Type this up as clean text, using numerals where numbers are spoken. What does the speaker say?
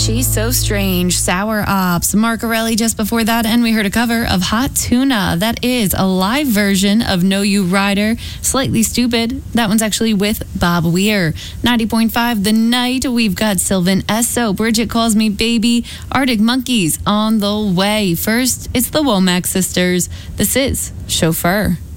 She's So Strange, Sour Ops, Marcarelli just before that, and we heard a cover of Hot Tuna. That is a live version of Know You Rider, Slightly Stupid. That one's actually with Bob Weir. 90.5 The Night, we've got Sylvan Esso, Bridget Calls Me Baby, Arctic Monkeys on the way. First, it's the Womack Sisters. This is Chauffeur.